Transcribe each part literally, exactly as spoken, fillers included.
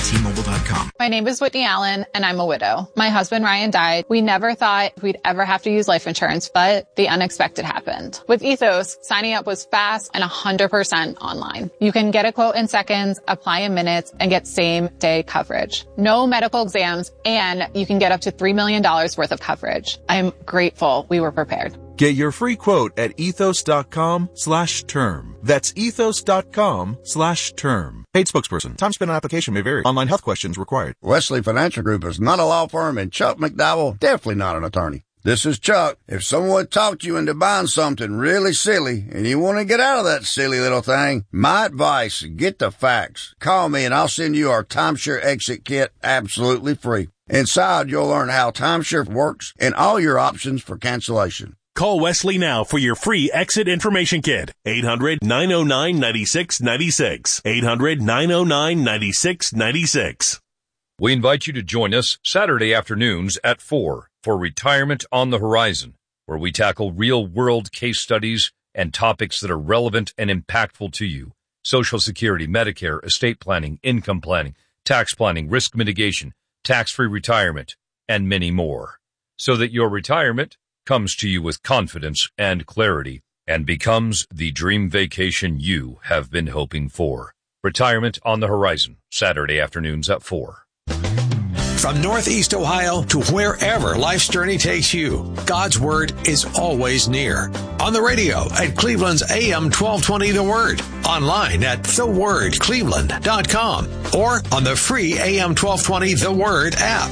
T Mobile dot com. My name is Whitney Allen, and I'm a widow. My husband, Ryan, died. We never thought we'd ever have to use life insurance, but the unexpected happened. With Ethos, signing up was fast and one hundred percent online. You can get a quote in seconds, apply in minutes, and get same-day coverage. No medical exams, and you can get up to three million dollars worth of coverage. I'm grateful we were prepared. Get your free quote at ethos.com slash term. That's ethos.com slash term. Paid spokesperson. Time spent on application may vary. Online health questions required. Wesley Financial Group is not a law firm, and Chuck McDowell definitely not an attorney. This is Chuck. If someone talked you into buying something really silly and you want to get out of that silly little thing, my advice, get the facts. Call me and I'll send you our timeshare exit kit absolutely free. Inside, you'll learn how timeshare works and all your options for cancellation. Call Wesley now for your free exit information kit. eight hundred, nine oh nine, nine six nine six. eight hundred, nine oh nine, nine six nine six. We invite you to join us Saturday afternoons at four for Retirement on the Horizon, where we tackle real-world case studies and topics that are relevant and impactful to you. Social Security, Medicare, estate planning, income planning, tax planning, risk mitigation, tax-free retirement, and many more, so that your retirement comes to you with confidence and clarity and becomes the dream vacation you have been hoping for. Retirement on the Horizon, Saturday afternoons at four. From Northeast Ohio to wherever life's journey takes you, God's Word is always near. On the radio at Cleveland's A M twelve twenty The Word, online at the word cleveland dot com, or on the free A M twelve twenty The Word app.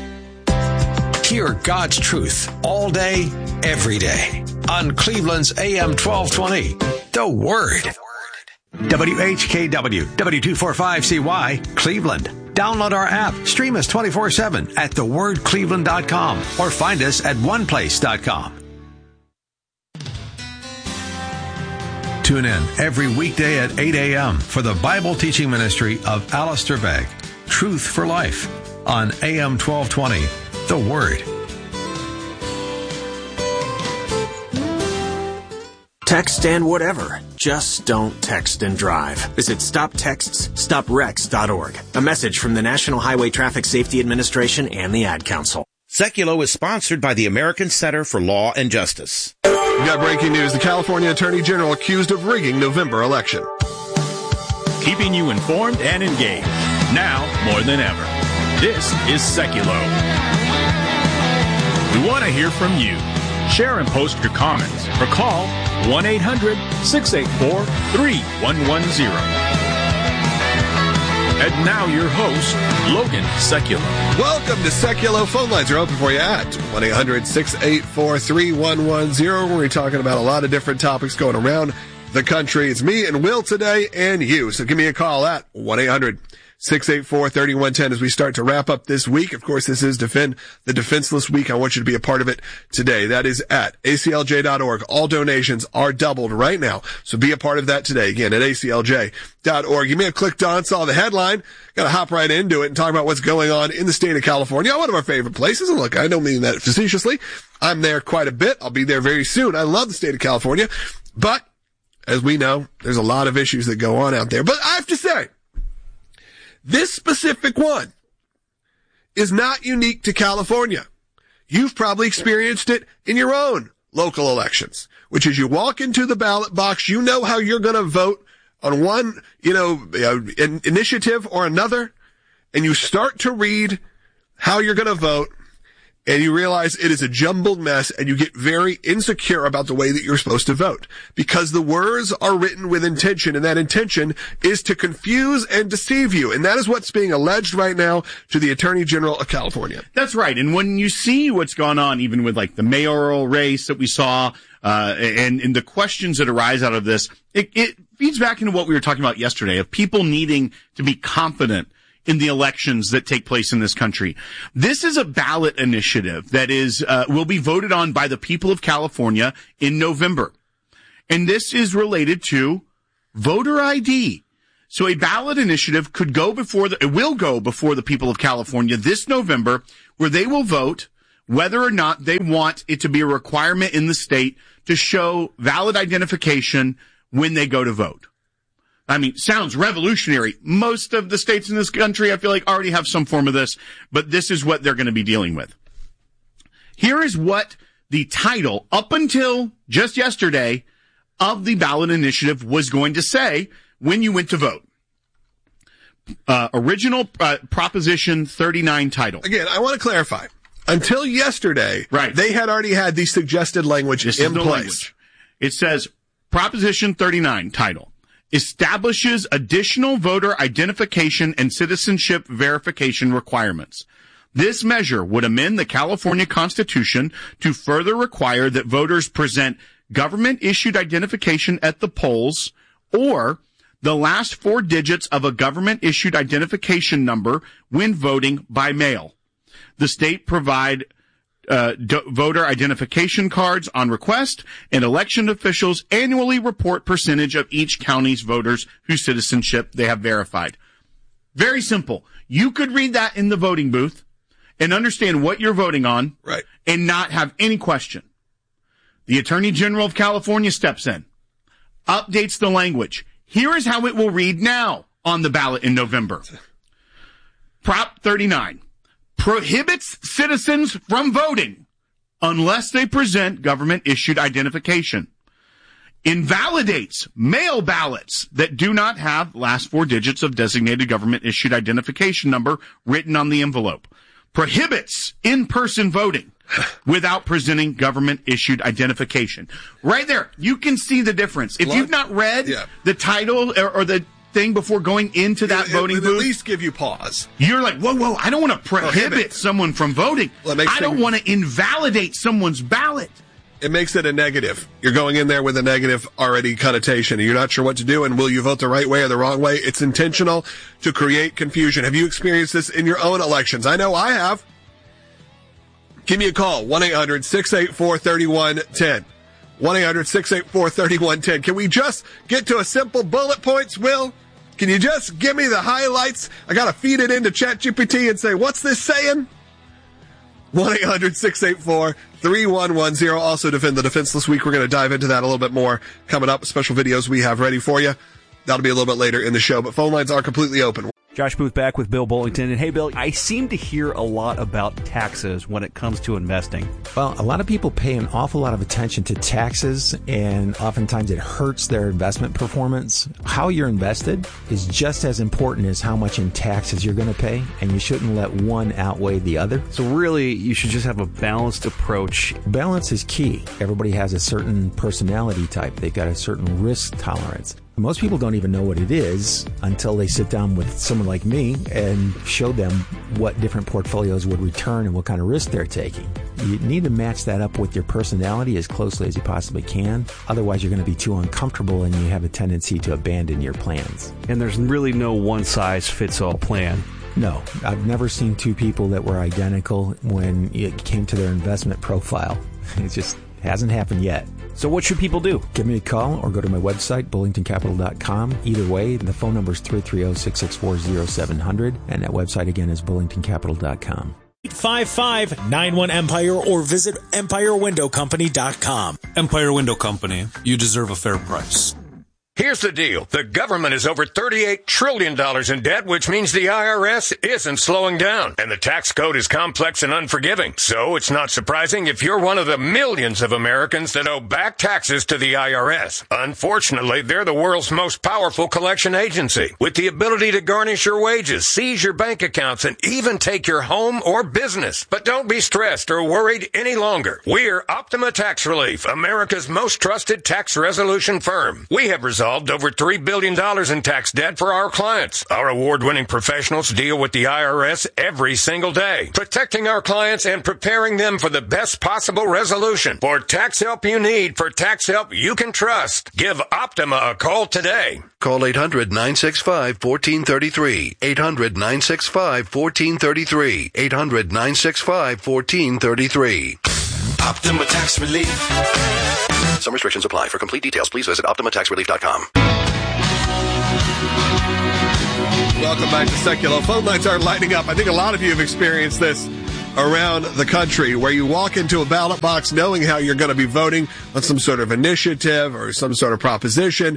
Hear God's truth all day, every day on Cleveland's A M twelve twenty The Word. W H K W, W two forty-five C Y, Cleveland. Download our app. Stream us twenty-four seven at the word cleveland dot com or find us at one place dot com. Tune in every weekday at eight a.m. for the Bible teaching ministry of Alistair Begg, Truth for Life, on A M twelve twenty, The Word. Text and whatever. Just don't text and drive. Visit stop texts stop wrecks dot org. A message from the National Highway Traffic Safety Administration and the Ad Council. Seculo is sponsored by the American Center for Law and Justice. We got breaking news. The California Attorney General accused of rigging November election. Keeping you informed and engaged. Now more than ever. This is Seculo. We want to hear from you. Share and post your comments or call one eight hundred, six eight four, three one one zero. And now your host, Logan Seculo. Welcome to Seculo. Phone lines are open for you at one eight hundred, six eight four, three one one zero. We're talking about a lot of different topics going around the country. It's me and Will today and you. So give me a call at one eight hundred, six eight four, three one one zero as we start to wrap up this week. Of course, this is Defend the Defenseless Week. I want you to be a part of it today. That is at A C L J dot org. All donations are doubled right now, so be a part of that today. Again, at A C L J dot org. You may have clicked on, saw the headline, got to hop right into it and talk about what's going on in the state of California, one of our favorite places. And look, I don't mean that facetiously. I'm there quite a bit. I'll be there very soon. I love the state of California. But, as we know, there's a lot of issues that go on out there. But I have to say, this specific one is not unique to California. You've probably experienced it in your own local elections, which is you walk into the ballot box, you know how you're going to vote on one, you know, uh, in, initiative or another, and you start to read how you're going to vote, and you realize it is a jumbled mess, and you get very insecure about the way that you're supposed to vote. Because the words are written with intention, and that intention is to confuse and deceive you. And that is what's being alleged right now to the Attorney General of California. That's right. And when you see what's gone on, even with like the mayoral race that we saw, uh, and, and the questions that arise out of this, it, it feeds back into what we were talking about yesterday of people needing to be confident in the elections that take place in this country. This is a ballot initiative that is, uh, will be voted on by the people of California in November. And this is related to voter I D. So a ballot initiative could go before the, it will go before the people of California this November, where they will vote whether or not they want it to be a requirement in the state to show valid identification when they go to vote. I mean, sounds revolutionary. Most of the states in this country, I feel like, already have some form of this, but this is what they're going to be dealing with. Here is what the title, up until just yesterday, of the ballot initiative was going to say when you went to vote. Uh, original uh, Proposition thirty-nine title. Again, I want to clarify. Until yesterday, right. they had already had the suggested language this in place. Language. It says, Proposition thirty-nine title, establishes additional voter identification and citizenship verification requirements. This measure would amend the California Constitution to further require that voters present government-issued identification at the polls or the last four digits of a government-issued identification number when voting by mail. The state provide uh, d- voter identification cards on request, and election officials annually report percentage of each county's voters whose citizenship they have verified. Very simple. You could read that in the voting booth and understand what you're voting on, right, and not have any question. The Attorney General of California steps in, updates the language. Here is how it will read now on the ballot in November. Prop thirty-nine prohibits citizens from voting unless they present government-issued identification. Invalidates mail ballots that do not have last four digits of designated government-issued identification number written on the envelope. Prohibits in-person voting without presenting government-issued identification. Right there, you can see the difference. If you've not read yeah. the title or, or the thing before going into that it, voting it booth, at least give you pause. You're like, whoa, whoa, I don't want to prohibit, prohibit. someone from voting. Well, I don't want to invalidate someone's ballot. It makes it a negative. You're going in there with a negative already connotation, and you're not sure what to do, and will you vote the right way or the wrong way? It's intentional to create confusion. Have you experienced this in your own elections? I know I have. Give me a call, one eight hundred six eight four three one one zero. one eight hundred six eight four three one one zero. Can we just get to a simple bullet points, Will? Can you just give me the highlights? I got to feed it into ChatGPT and say, what's this saying? one eight hundred six eight four three one one zero. Also, Defend the Defenseless Week. We're going to dive into that a little bit more coming up. Special videos we have ready for you. That'll be a little bit later in the show, but phone lines are completely open. Josh Booth back with Bill Bullington. And hey, Bill, I seem to hear a lot about taxes when it comes to investing. Well, a lot of people pay an awful lot of attention to taxes, and oftentimes it hurts their investment performance. How you're invested is just as important as how much in taxes you're going to pay, and you shouldn't let one outweigh the other. So really, you should just have a balanced approach. Balance is key. Everybody has a certain personality type. They've got a certain risk tolerance. Most people don't even know what it is until they sit down with someone like me and show them what different portfolios would return and what kind of risk they're taking. You need to match that up with your personality as closely as you possibly can. Otherwise, you're going to be too uncomfortable and you have a tendency to abandon your plans. And there's really no one-size-fits-all plan. No, I've never seen two people that were identical when it came to their investment profile. It just hasn't happened yet. So what should people do? Give me a call or go to my website, bullington capital dot com. Either way, the phone number is three three zero, six six four, zero seven zero zero, and that website again is bullington capital dot com. eight five five, nine one, Empire or visit empire window company dot com. Empire Window Company. You deserve a fair price. Here's the deal. The government is over thirty-eight trillion dollars in debt, which means the I R S isn't slowing down. And the tax code is complex and unforgiving. So it's not surprising if you're one of the millions of Americans that owe back taxes to the I R S. Unfortunately, they're the world's most powerful collection agency, with the ability to garnish your wages, seize your bank accounts, and even take your home or business. But don't be stressed or worried any longer. We're Optima Tax Relief, America's most trusted tax resolution firm. We have resolved over three billion dollars in tax debt for our clients. Our award-winning professionals deal with the I R S every single day, protecting our clients and preparing them for the best possible resolution. For tax help you need, for tax help you can trust, give Optima a call today. Call eight hundred, nine six five, one four three three. eight hundred, nine six five, one four three three. eight hundred, nine six five, one four three three. Optima Tax Relief. Some restrictions apply. For complete details, please visit optima tax relief dot com. Welcome back to Secular. Phone lines are lighting up. I think a lot of you have experienced this around the country, where you walk into a ballot box knowing how you're going to be voting on some sort of initiative or some sort of proposition,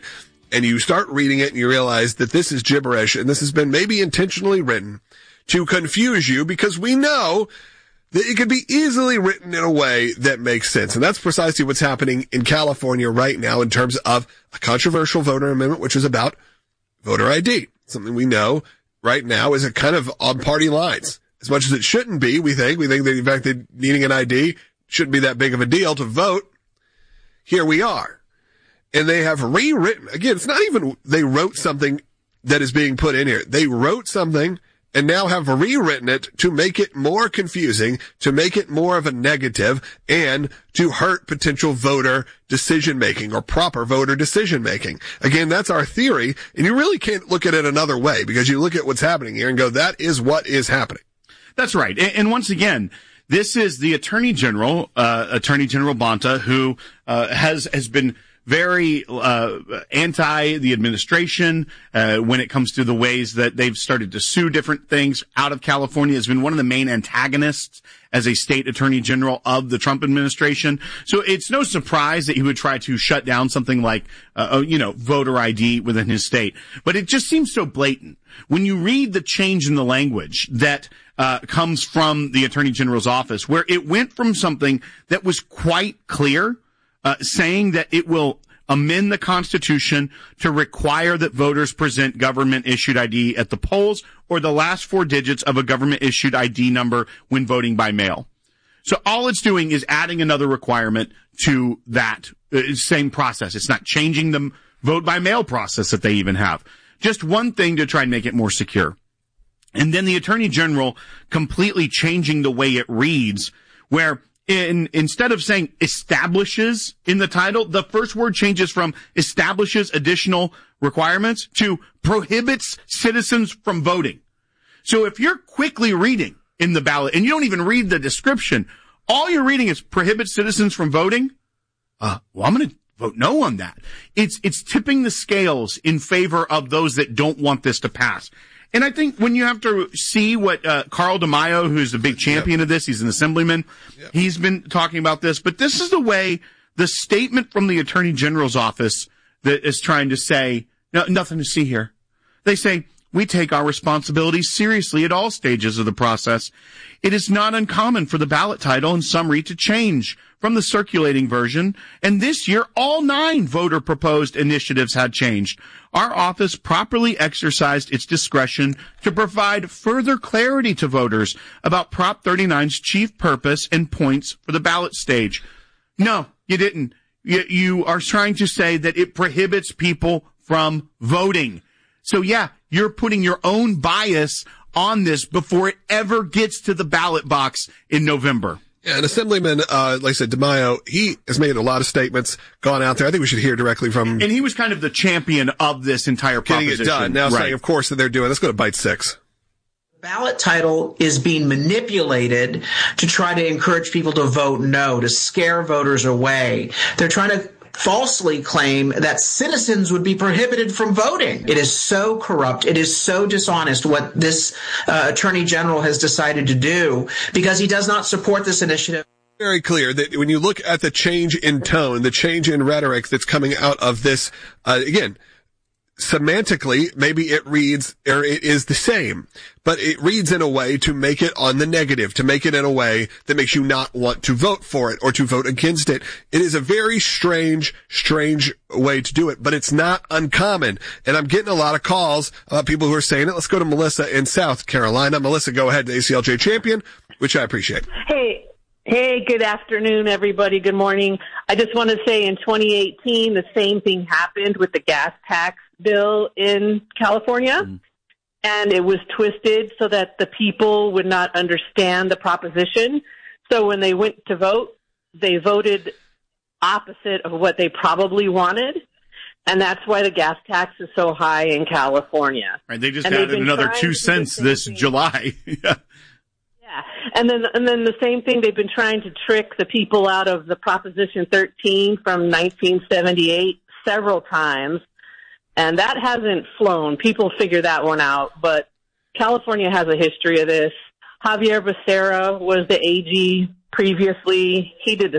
and you start reading it and you realize that this is gibberish and this has been maybe intentionally written to confuse you, because we know that it could be easily written in a way that makes sense. And that's precisely what's happening in California right now in terms of a controversial voter amendment, which is about voter I D. Something we know right now is a kind of on party lines. As much as it shouldn't be, we think. We think that, in fact, that needing an I D shouldn't be that big of a deal to vote. Here we are. And they have rewritten, again, it's not even they wrote something that is being put in here. They wrote something and now have rewritten it to make it more confusing, to make it more of a negative, and to hurt potential voter decision-making or proper voter decision-making. Again, that's our theory, and you really can't look at it another way, because you look at what's happening here and go, that is what is happening. That's right. And, and once again, this is the Attorney General, uh, Attorney General Bonta, who uh, has has been very uh anti the administration uh when it comes to the ways that they've started to sue different things out of California. Has been one of the main antagonists as a state attorney general of the Trump administration. So it's no surprise that he would try to shut down something like uh you know voter I D within his state. But it just seems so blatant when you read the change in the language that uh comes from the Attorney General's office, where it went from something that was quite clear, Uh, saying that it will amend the Constitution to require that voters present government-issued I D at the polls or the last four digits of a government-issued I D number when voting by mail. So all it's doing is adding another requirement to that uh, same process. It's not changing the vote-by-mail process that they even have. Just one thing to try and make it more secure. And then the Attorney General completely changing the way it reads, where In, instead of saying establishes in the title, the first word changes from establishes additional requirements to prohibits citizens from voting. So if you're quickly reading in the ballot and you don't even read the description, all you're reading is prohibits citizens from voting. Uh, well, I'm going to vote no on that. It's, it's tipping the scales in favor of those that don't want this to pass. And I think when you have to see what uh, Carl DeMaio, who's a big champion yep. of this, he's an assemblyman, yep. he's been talking about this. But this is the way the statement from the Attorney General's office that is trying to say, no, nothing to see here. They say, we take our responsibilities seriously at all stages of the process. It is not uncommon for the ballot title and summary to change from the circulating version, and this year all nine voter-proposed initiatives had changed. Our office properly exercised its discretion to provide further clarity to voters about Prop thirty-nine's chief purpose and points for the ballot stage. No, you didn't. You, you are trying to say that it prohibits people from voting. So yeah, you're putting your own bias on this before it ever gets to the ballot box in November. Yeah, and Assemblyman, uh, like I said, DeMaio, he has made a lot of statements, gone out there. I think we should hear directly from... And he was kind of the champion of this entire proposition. Getting it done. Now right. saying, of course, that they're doing... Let's go to Bite six. Ballot title is being manipulated to try to encourage people to vote no, to scare voters away. They're trying to falsely claim that citizens would be prohibited from voting. It is so corrupt. It is so dishonest what this uh, Attorney General has decided to do, because he does not support this initiative. Very clear that when you look at the change in tone, the change in rhetoric that's coming out of this, uh, again, semantically, maybe it reads, or it is the same, but it reads in a way to make it on the negative, to make it in a way that makes you not want to vote for it or to vote against it. It is a very strange, strange way to do it, but it's not uncommon. And I'm getting a lot of calls about people who are saying it. Let's go to Melissa in South Carolina. Melissa, go ahead, the A C L J champion, which I appreciate. Hey. Hey, good afternoon, everybody. Good morning. I just want to say in twenty eighteen, the same thing happened with the gas tax bill in California, mm. and it was twisted so that the people would not understand the proposition. So when they went to vote, they voted opposite of what they probably wanted, and that's why the gas tax is so high in California. Right, they just and added another two cents this thing. July. Yeah. Yeah, and then and then the same thing, they've been trying to trick the people out of the Proposition thirteen from nineteen seventy-eight several times, and that hasn't flown. People figure that one out, but California has a history of this. Javier Becerra was the A G previously. He did the